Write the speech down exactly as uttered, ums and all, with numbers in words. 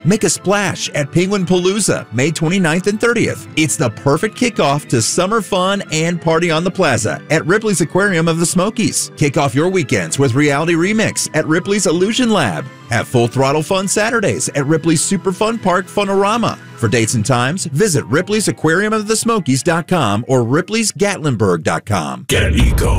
Make a splash at Penguin Palooza, May twenty-ninth and thirtieth. It's the perfect kickoff to summer fun and party on the plaza at Ripley's Aquarium of the Smokies. Kick off your weekends with Reality Remix at Ripley's Illusion Lab. Have full throttle fun Saturdays at Ripley's Super Fun Park Funorama. For dates and times, visit Ripley's Aquarium of the Smokies dot com or Ripley's Gatlinburg dot com. Get Eco